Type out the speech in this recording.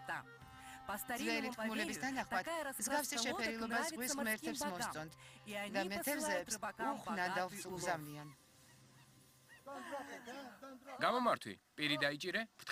ძველი თქმულების თანახმად, მსგავსი შეფერილობა ზღვის ღმერთებს მოსწონთ და მეთევზეებს უხნადავს უგზავნიან. გამომართვი, პირი დაიჭირე?